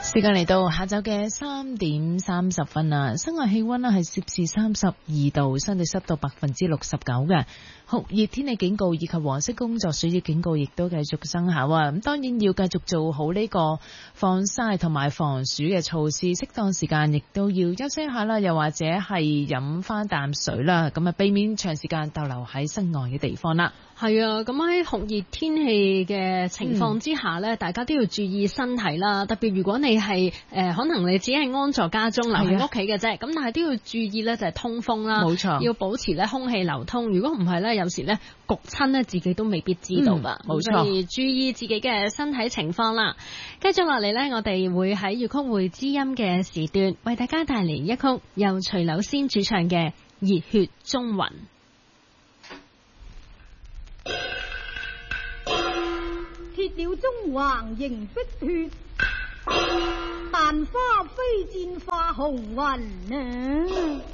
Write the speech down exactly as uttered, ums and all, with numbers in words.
時間嚟到下晝嘅三點三十分啦，室外氣溫呢係攝氏三十二度，相對濕度百分之六十九嘅。酷熱天氣警告以及黃色工作暑熱警告亦都繼續生效啊！咁當然要繼續做好呢個防曬同埋防暑嘅措施，適當時間亦都要休息一下啦，又或者係飲翻啖水啦，咁啊避免長時間逗留喺室外嘅地方啦。 係啊，咁喺酷熱天氣嘅情況之下呢、嗯、大家都要注意身體啦。特別如果你係誒、呃，可能你只係安坐家中留喺屋企嘅啫，咁但係都要注意呢就係通風啦。冇錯，要保持呢空氣流通。如果唔係呢，有時呢焗親呢自己都未必知道噶。冇、嗯、錯，所以注意自己嘅身體情況啦。繼續落嚟呢，我哋會喺粵曲會知音嘅時段，為大家帶嚟一曲由徐柳仙主唱嘅《熱血中魂》。 鐵了中橫迎碧血，蘭花飛濺化紅雲啊！